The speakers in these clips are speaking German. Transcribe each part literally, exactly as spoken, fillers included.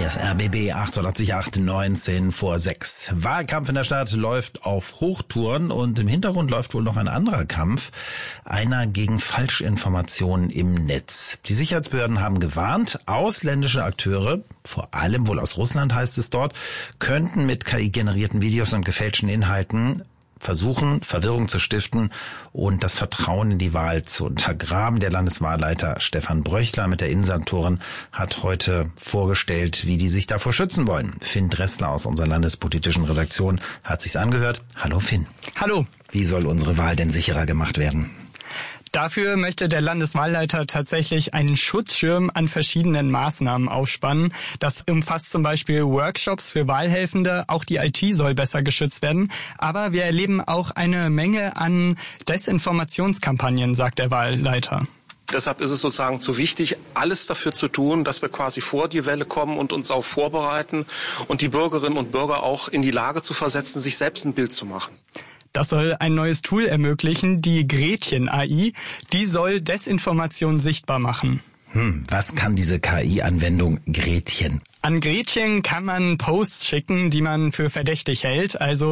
Hier ist R B B achtundachtzig Komma acht, neunzehn vor sechs. Wahlkampf in der Stadt läuft auf Hochtouren und im Hintergrund läuft wohl noch ein anderer Kampf, einer gegen Falschinformationen im Netz. Die Sicherheitsbehörden haben gewarnt, ausländische Akteure, vor allem wohl aus Russland heißt es dort, könnten mit K I-generierten Videos und gefälschten Inhalten versuchen, Verwirrung zu stiften und das Vertrauen in die Wahl zu untergraben. Der Landeswahlleiter Stefan Bröchler mit der Innensenatorin hat heute vorgestellt, wie die sich davor schützen wollen. Finn Dressler aus unserer landespolitischen Redaktion hat sich's angehört. Hallo Finn. Hallo. Wie soll unsere Wahl denn sicherer gemacht werden? Dafür möchte der Landeswahlleiter tatsächlich einen Schutzschirm an verschiedenen Maßnahmen aufspannen. Das umfasst zum Beispiel Workshops für Wahlhelfende. Auch die I T soll besser geschützt werden. Aber wir erleben auch eine Menge an Desinformationskampagnen, sagt der Wahlleiter. Deshalb ist es sozusagen zu wichtig, alles dafür zu tun, dass wir quasi vor die Welle kommen und uns auch vorbereiten und die Bürgerinnen und Bürger auch in die Lage zu versetzen, sich selbst ein Bild zu machen. Das soll ein neues Tool ermöglichen, die Gretchen-A I. Die soll Desinformation sichtbar machen. Hm, was kann diese K I-Anwendung Gretchen? An Gretchen kann man Posts schicken, die man für verdächtig hält. Also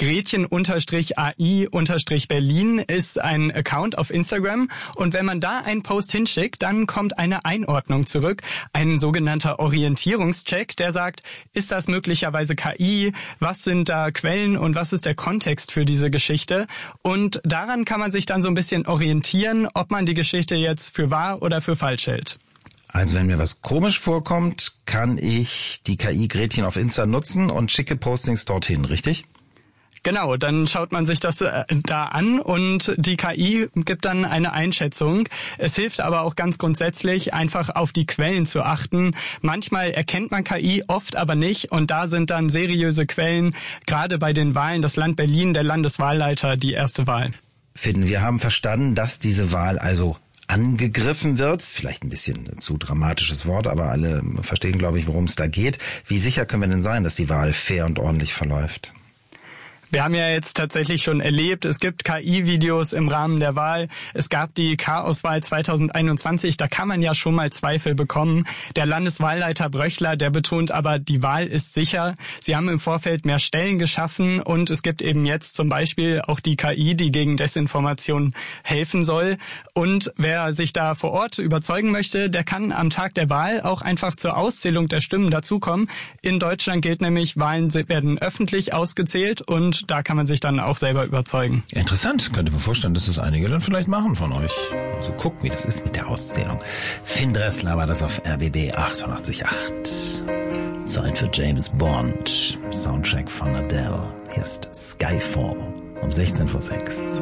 Gretchen-A I-Berlin ist ein Account auf Instagram. Und wenn man da einen Post hinschickt, dann kommt eine Einordnung zurück. Ein sogenannter Orientierungscheck, der sagt, ist das möglicherweise K I? Was sind da Quellen und was ist der Kontext für diese Geschichte? Und daran kann man sich dann so ein bisschen orientieren, ob man die Geschichte jetzt für wahr oder für falsch hält. Also wenn mir was komisch vorkommt, kann ich die K I Gretchen auf Insta nutzen und schicke Postings dorthin, richtig? Genau, dann schaut man sich das äh, da an und die K I gibt dann eine Einschätzung. Es hilft aber auch ganz grundsätzlich, einfach auf die Quellen zu achten. Manchmal erkennt man K I, oft aber nicht. Und da sind dann seriöse Quellen, gerade bei den Wahlen, das Land Berlin, der Landeswahlleiter, die erste Wahl. Finn, wir haben verstanden, dass diese Wahl also angegriffen wird. Vielleicht ein bisschen zu dramatisches Wort, aber alle verstehen, glaube ich, worum es da geht. Wie sicher können wir denn sein, dass die Wahl fair und ordentlich verläuft? Wir haben ja jetzt tatsächlich schon erlebt, es gibt K I-Videos im Rahmen der Wahl. Es gab die Chaoswahl zweitausendeinundzwanzig, da kann man ja schon mal Zweifel bekommen. Der Landeswahlleiter Bröchler, der betont aber, die Wahl ist sicher. Sie haben im Vorfeld mehr Stellen geschaffen und es gibt eben jetzt zum Beispiel auch die K I, die gegen Desinformation helfen soll. Und wer sich da vor Ort überzeugen möchte, der kann am Tag der Wahl auch einfach zur Auszählung der Stimmen dazukommen. In Deutschland gilt nämlich, Wahlen werden öffentlich ausgezählt und da kann man sich dann auch selber überzeugen. Interessant. Könnte mir vorstellen, dass das einige dann vielleicht machen von euch. Also gucken, wie das ist mit der Auszählung. Finn Dressler war das auf R B B achtundachtzig Komma acht. Zeit für James Bond. Soundtrack von Adele. Hier ist Skyfall um sechzehn vor sechs.